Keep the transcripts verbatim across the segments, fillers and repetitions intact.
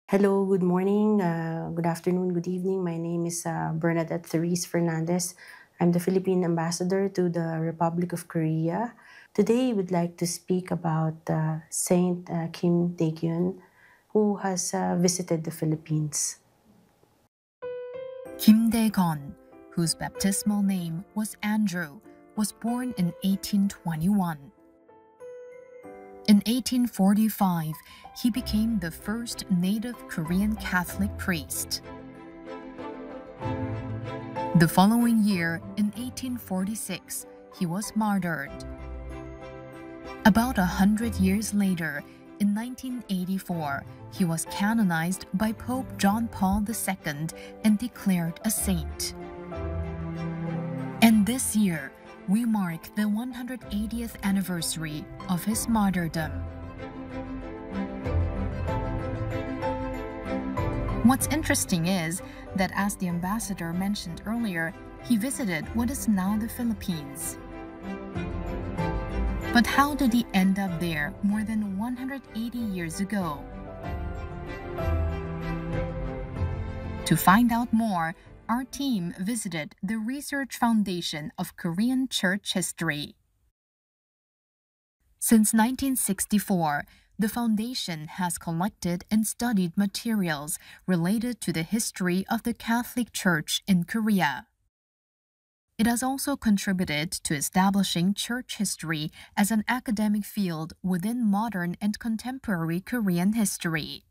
Hello, good morning, uh, good afternoon, good evening. My name is uh, Bernadette Therese Fernandez. I'm the Philippine ambassador to the Republic of Korea. Today, we'd like to speak about uh, Saint uh, Kim Tae-gyun, who has uh, visited the Philippines. Kim Dae-gon, whose baptismal name was Andrew, was born in eighteen twenty-one. In eighteen forty-five, he became the first native Korean Catholic priest. The following year, in eighteen forty-six, he was martyred. About a hundred years later, in nineteen eighty-four, he was canonized by Pope John Paul the Second and declared a saint. And this year, we mark the one hundred eightieth anniversary of his martyrdom. What's interesting is that, as the ambassador mentioned earlier, he visited what is now the Philippines. But how did he end up there more than one hundred eighty years ago? To find out more, our team visited the Research Foundation of Korean Church History. Since nineteen sixty-four, the foundation has collected and studied materials related to the history of the Catholic Church in Korea. It has also contributed to establishing church history as an academic field within modern and contemporary Korean history.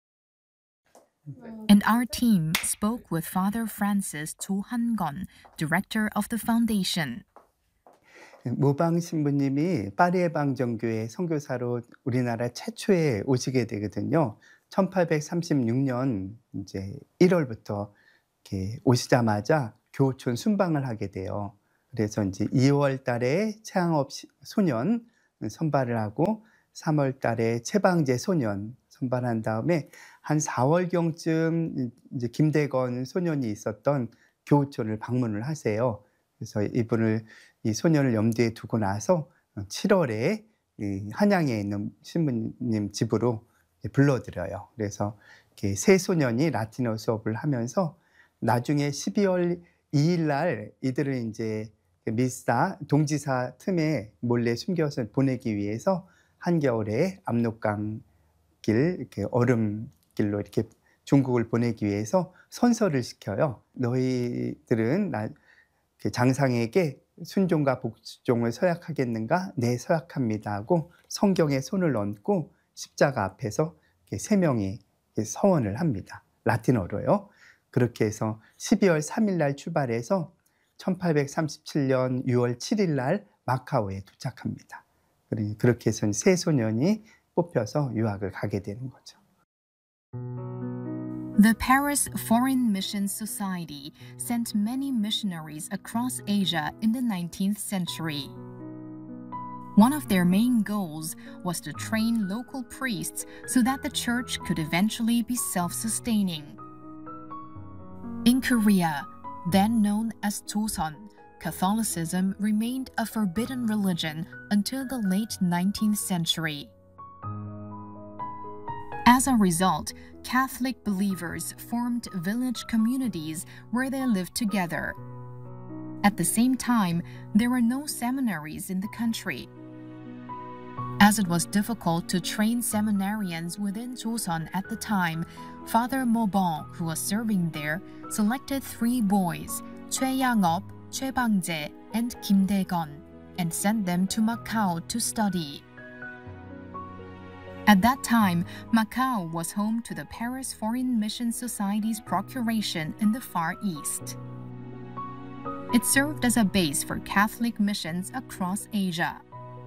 And our team spoke with Father Francis Cho Han-gon, director of the foundation. 모방 신부님이 파리 해방정교회 선교사로 우리나라 최초에 오시게 되거든요. 천팔백삼십육 년 이제 일월부터 이렇게 오시자마자 교촌 순방을 하게 돼요. 그래서 이제 이월 달에 체항업 소년 선발을 하고 삼월 달에 채방제 소년 선발한 다음에 한 사월경쯤 이제 김대건 소년이 있었던 교촌을 방문을 하세요. 그래서 이분을 이 소년을 염두에 두고 나서 칠월에 이 한양에 있는 신부님 집으로 불러들여요. 그래서 이렇게 세 소년이 라틴어 수업을 하면서 나중에 십이월 이일 날 이들을 이제 미사 동지사 틈에 몰래 숨겨서 보내기 위해서 한겨울에 압록강 길 이렇게 얼음길로 이렇게 중국을 보내기 위해서 선서를 시켜요. 너희들은 나 장상에게 순종과 복종을 서약하겠는가? 네, 서약합니다 하고 성경에 손을 얹고 십자가 앞에서 세 명이 서원을 합니다. 라틴어로요. 그렇게 해서 십이월 삼일 날 출발해서 천팔백삼십칠 년 유월 칠일 날 마카오에 도착합니다. 그렇게 해서 세 소년이 뽑혀서 유학을 가게 되는 거죠. The Paris Foreign Mission Society sent many missionaries across Asia in the nineteenth century. One of their main goals was to train local priests so that the church could eventually be self-sustaining. In Korea, then known as Joseon, Catholicism remained a forbidden religion until the late nineteenth century. As a result, Catholic believers formed village communities where they lived together. At the same time, there were no seminaries in the country. As it was difficult to train seminarians within Joseon at the time, Father Mobon, who was serving there, selected three boys, Choi Yang-up, Choi Bang-jae, and Kim Dae-gon, and sent them to Macau to study. At that time, Macau was home to the Paris Foreign Mission Society's procuration in the Far East. It served as a base for Catholic missions across Asia.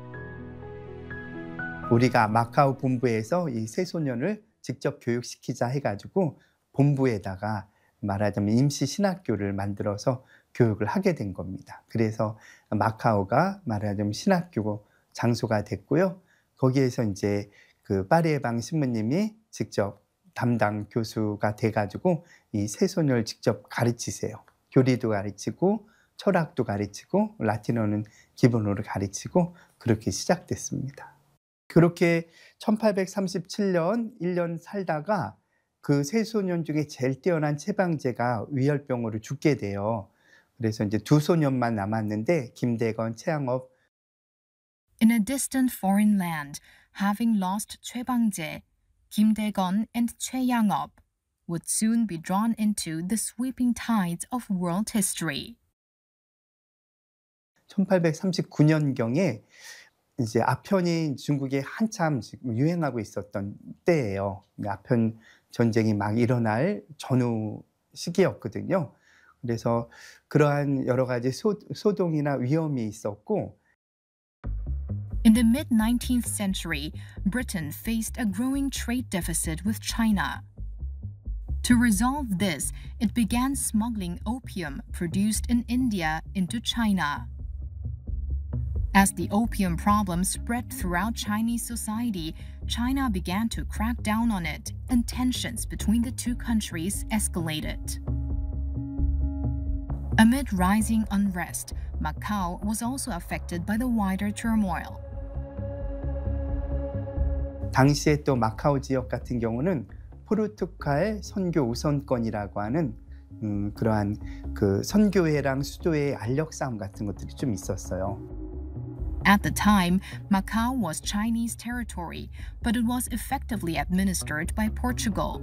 우리가 마카오 본부에서 이 세 소년을 직접 교육시키자 해가지고 본부에다가 말하자면 임시 신학교를 만들어서 교육을 하게 된 겁니다. 그래서 마카오가 말하자면 신학교 장소가 됐고요. 거기에서 이제 그 파리 해방 신부님이 직접 담당 교수가 돼가지고 이 세 소년을 직접 가르치세요. 교리도 가르치고 철학도 가르치고 라틴어는 기본으로 가르치고 그렇게 시작됐습니다. 그렇게 천팔백삼십칠 년 일 년 살다가 그 세 소년 중에 제일 뛰어난 최방제가 위열병으로 죽게 돼요. 그래서 이제 두 소년만 남았는데 김대건, 최양업. In a distant foreign land, having lost Choi Bang-jae, Kim Dae-gon and Choi Yang-up would soon be drawn into the sweeping tides of world history. 천팔백삼십구 년경에 이제 아편이 중국에 한참 지금 유행하고 있었던 때예요. 아편 전쟁이 막 일어날 전후 시기였거든요. 그래서 그러한 여러 가지 소, 소동이나 위험이 있었고. In the mid-nineteenth century, Britain faced a growing trade deficit with China. To resolve this, it began smuggling opium produced in India into China. As the opium problem spread throughout Chinese society, China began to crack down on it, and tensions between the two countries escalated. Amid rising unrest, Macau was also affected by the wider turmoil. 당시에 또 마카오 지역 같은 경우는 포르투갈 선교 우선권이라고 하는 음, 그러한 그 선교회랑 수도의 알력 싸움 같은 것들이 좀 있었어요. At the time, Macau was Chinese territory, but it was effectively administered by Portugal.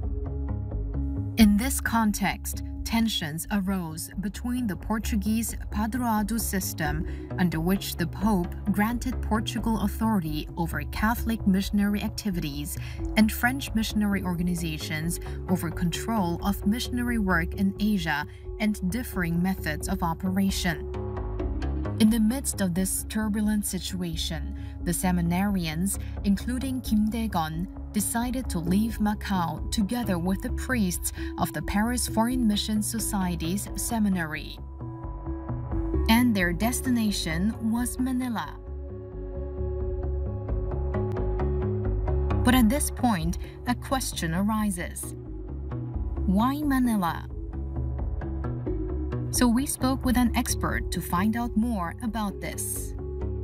In this context, tensions arose between the Portuguese Padroado system, under which the Pope granted Portugal authority over Catholic missionary activities, and French missionary organizations over control of missionary work in Asia and differing methods of operation. In the midst of this turbulent situation, the seminarians, including Kim Dae-gon, decided to leave Macau together with the priests of the Paris Foreign Mission Society's seminary. And their destination was Manila. But at this point, a question arises. Why Manila? So we spoke with an expert to find out more about this.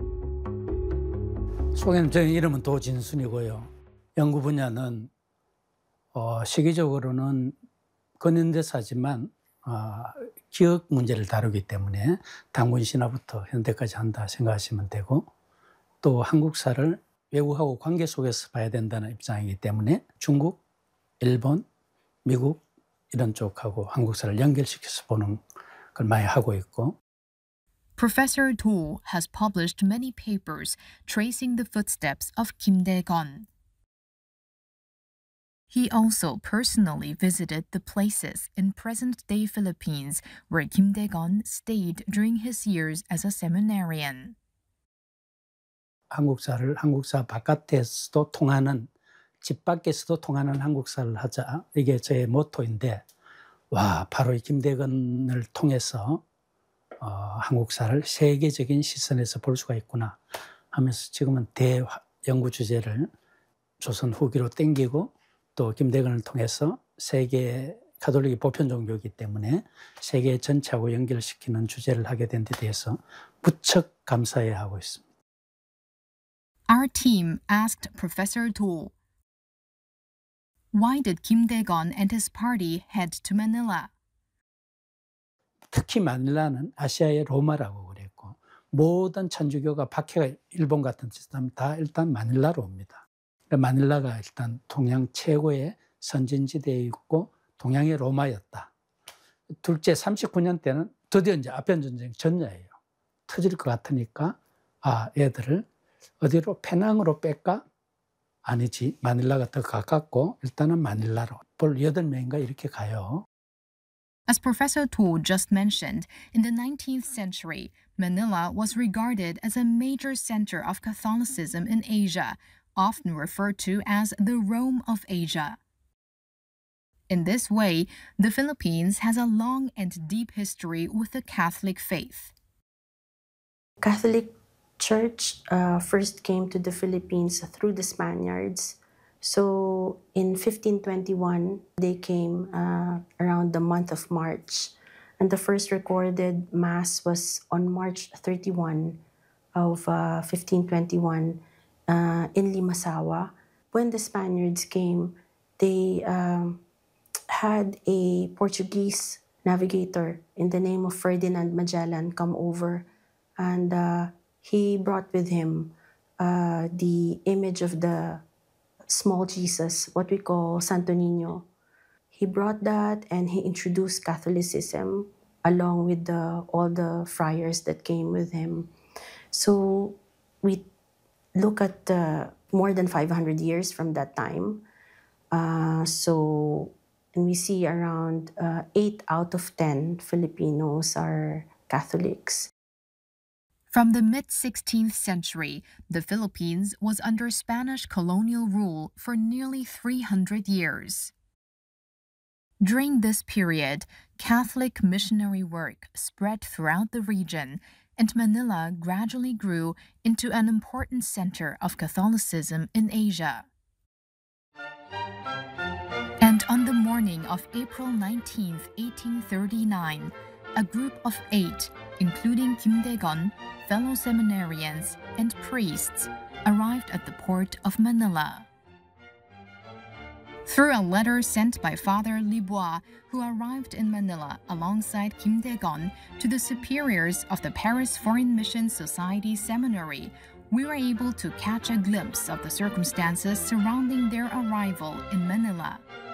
소개님, 제 이름은 도진순이고요. 연구 분야는 어, 시기적으로는 근현대사지만 어, 기억 문제를 다루기 때문에 단군 신화부터 현대까지 한다 생각하시면 되고, 또 한국사를 외국하고 관계 속에서 봐야 된다는 입장이기 때문에 중국, 일본, 미국 이런 쪽하고 한국사를 연결시켜서 보는 걸 많이 하고 있고. Professor Do has published many papers tracing the footsteps of Kim Dae-gon. He also personally visited the places in present-day Philippines where Kim Dae-gon stayed during his years as a seminarian. 한국사를 한국사 바깥에서도 통하는, 집 밖에서도 통하는 한국사를 하자. 이게 저의 모토인데, 와, 바로 이 김대건을 통해서 어, 한국사를 세계적인 시선에서 볼 수가 있구나 하면서 지금은 대연구 주제를 조선 후기로 땡기고, 또 김대건을 통해서 세계 가톨릭이 보편 종교이기 때문에 세계 전체하고 연결시키는 주제를 하게 된 데 대해서 무척 감사해하고 있습니다. Our team asked Professor Do, why did Kim Dae-gon and his party head to Manila? 특히 마닐라는 아시아의 로마라고 그랬고, 모든 천주교가 박해가 일본 같은 짓 하면 다 일단 마닐라로 옵니다. 마닐라가 일단 동양 최고의 선진지대에 있고 동양의 로마였다. 둘째, 삼십구 년 때는 드디어 이제 아편전쟁 전야예요. 터질 것 같으니까 아, 애들을 어디로 페낭으로 뺄까? 아니지, 마닐라가 더 가깝고 일단은 마닐라로. 볼 여덟 명인가 이렇게 가요. As Professor To just mentioned, in the nineteenth century, Manila was regarded as a major center of Catholicism in Asia, often referred to as the Rome of Asia. In this way, the Philippines has a long and deep history with the Catholic faith. Catholic Church uh, first came to the Philippines through the Spaniards. So in fifteen twenty-one, they came uh, around the month of March. And the first recorded Mass was on March thirty-first of uh, fifteen twenty-one uh, in Limasawa. When the Spaniards came, they um, had a Portuguese navigator in the name of Ferdinand Magellan come over, and uh, he brought with him uh, the image of the small Jesus, what we call Santo Niño. He brought that and he introduced Catholicism along with the, all the friars that came with him. So we look at uh, more than five hundred years from that time. Uh, so, and we see around uh, eight out of ten Filipinos are Catholics. From the mid-sixteenth century, the Philippines was under Spanish colonial rule for nearly three hundred years. During this period, Catholic missionary work spread throughout the region, and Manila gradually grew into an important center of Catholicism in Asia. And on the morning of April nineteenth, eighteen thirty-nine, a group of eight, including Kim Dae-gon, fellow seminarians, and priests, arrived at the port of Manila. Through a letter sent by Father Libois, who arrived in Manila alongside Kim Dae-gon, to the superiors of the Paris Foreign Mission Society Seminary, we were able to catch a glimpse of the circumstances surrounding their arrival in Manila.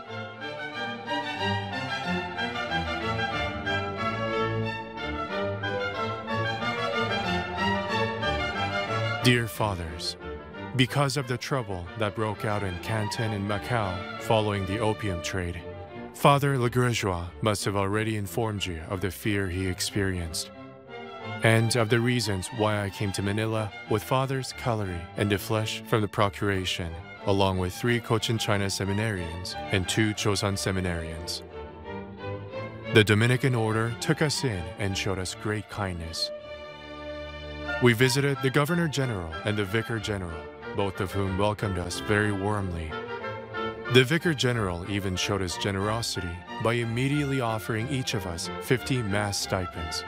Dear Fathers, because of the trouble that broke out in Canton and Macau following the opium trade, Father Legrejois must have already informed you of the fear he experienced, and of the reasons why I came to Manila with Fathers Callery and de Flesch from the Procuration, along with three Cochin China seminarians and two Joseon seminarians. The Dominican order took us in and showed us great kindness. We visited the Governor General and the Vicar General, both of whom welcomed us very warmly. The Vicar General even showed us generosity by immediately offering each of us fifty Mass stipends.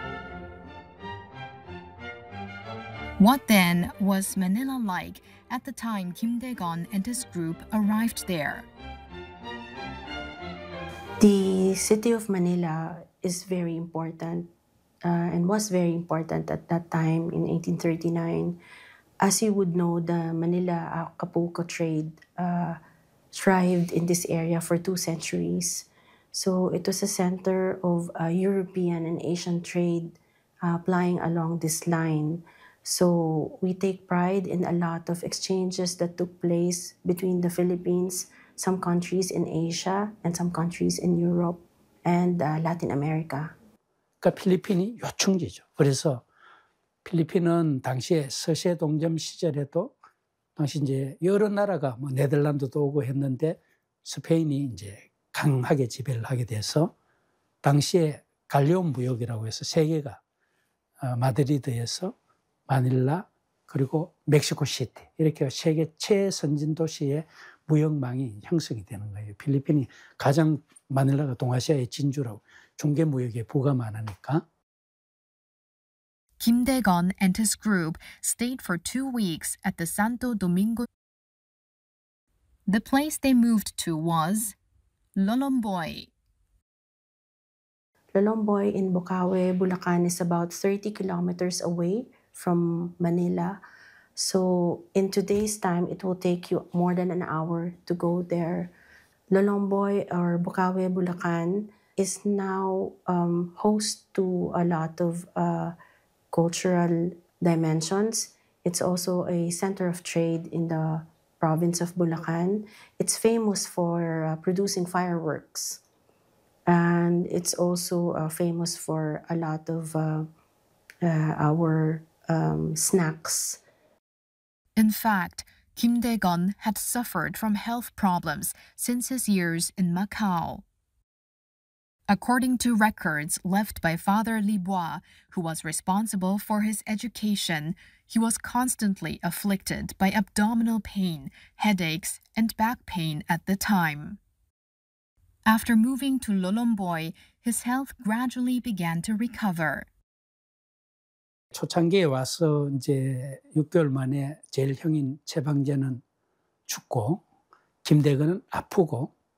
What then was Manila like at the time Kim Dae-gon and his group arrived there? The city of Manila is very important uh, and was very important at that time in eighteen thirty-nine. As you would know, the Manila-Acapulco trade uh, thrived in this area for two centuries. So it was a center of uh, European and Asian trade uh, plying along this line. So we take pride in a lot of exchanges that took place between the Philippines, some countries in Asia, and some countries in Europe and uh, Latin America. 그러니까 필리핀이 요충지죠. 그래서 필리핀은 당시에 서세 동점 시절에도 당시 이제 여러 나라가 뭐 네덜란드도 오고 했는데 스페인이 이제 강하게 지배를 하게 돼서 당시에 갈리온 무역이라고 해서 세 개가 어, 마드리드에서 마닐라 그리고 멕시코 시티 이렇게 세계 최선진 도시의 무역망이 형성이 되는 거예요. 필리핀이 가장 마닐라가 동아시아의 진주라고 중개 무역에 부가 많으니까. Kim Dae-gon and his group stayed for two weeks at the Santo Domingo. The place they moved to was Lolomboy. Lolomboy in Bocaue, Bulacan is about thirty kilometers away from Manila. So in today's time, it will take you more than an hour to go there. Lolomboy or Bocaue, Bulacan is now um, host to a lot of uh, cultural dimensions. It's also a center of trade in the province of Bulacan. It's famous for uh, producing fireworks. And it's also uh, famous for a lot of uh, uh, our um, snacks. In fact, Kim Dae-gon had suffered from health problems since his years in Macau. According to records left by Father Libois, who was responsible for his education, he was constantly afflicted by abdominal pain, headaches, and back pain at the time. After moving to Lolomboy, his health gradually began to recover. 초창기에 와서 이제 육 개월 만에 제일 형인 최방재는 죽고 김대건은 아프고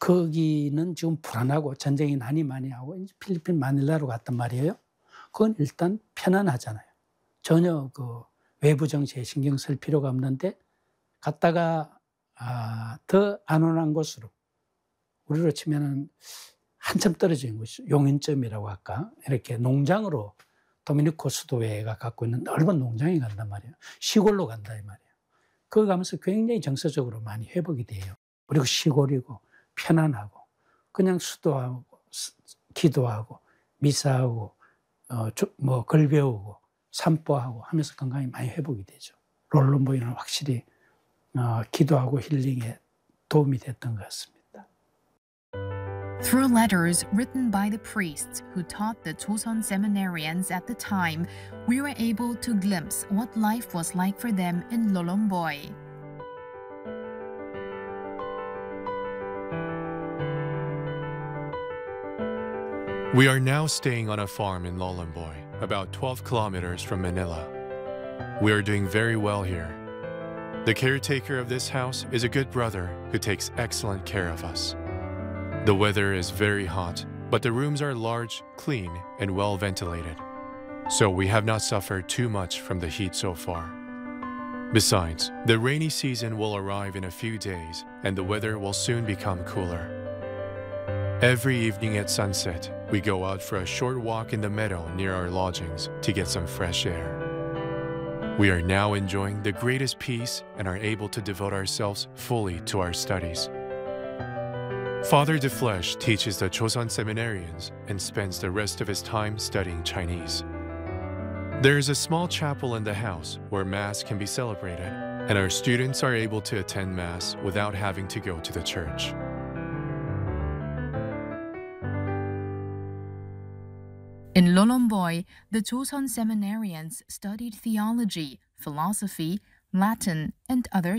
거기는 지금 불안하고 전쟁이 난이 많이 하고 이제 필리핀 마닐라로 갔단 말이에요. 그건 일단 편안하잖아요. 전혀 그 외부 정치에 신경 쓸 필요가 없는데 갔다가 아, 더 안온한 곳으로 우리로 치면은 한참 떨어진 곳이죠. 용인점이라고 할까? 이렇게 농장으로 도미니코 수도회가 갖고 있는 넓은 농장에 간단 말이에요. 시골로 간다 이 말이에요. 그거 가면서 굉장히 정서적으로 많이 회복이 돼요. 그리고 시골이고 편안하고 그냥 수도하고 기도하고 미사하고 어, 뭐 글 배우고 산보하고 하면서 건강이 많이 회복이 되죠. 롤런보이는 확실히 어, 기도하고 힐링에 도움이 됐던 것 같습니다. Through letters written by the priests who taught the Choson seminarians at the time, we were able to glimpse what life was like for them in Lolomboy. We are now staying on a farm in Lolomboy, about twelve kilometers from Manila. We are doing very well here. The caretaker of this house is a good brother who takes excellent care of us. The weather is very hot, but the rooms are large, clean, and well ventilated. So we have not suffered too much from the heat so far. Besides, the rainy season will arrive in a few days, and the weather will soon become cooler. Every evening at sunset, we go out for a short walk in the meadow near our lodgings to get some fresh air. We are now enjoying the greatest peace and are able to devote ourselves fully to our studies. Father De Flesh teaches the Choson seminarians and spends the rest of his time studying Chinese. There is a small chapel in the house where Mass can be celebrated, and our students are able to attend Mass without having to go to the church. In Lolomboy, the Choson seminarians studied theology, philosophy, Latin, and other